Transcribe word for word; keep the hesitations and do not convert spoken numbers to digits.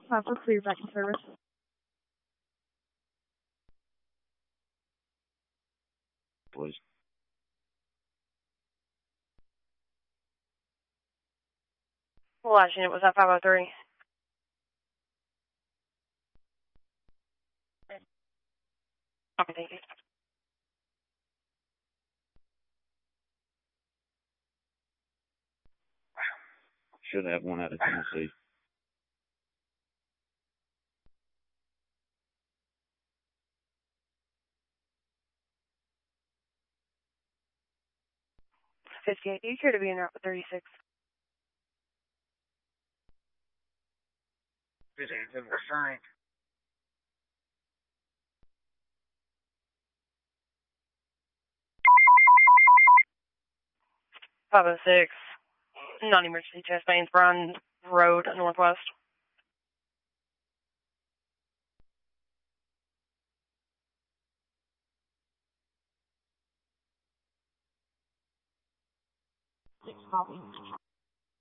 Papa, clear back in service. Please. Last unit was at five oh three. Okay, thank you. Should have one out of Tennessee. fifty-eight, do you care to be in route thirty-six? fifty-eight, we're signed. five oh six, non-emergency chest pains, Brown Road, Northwest. Six copies.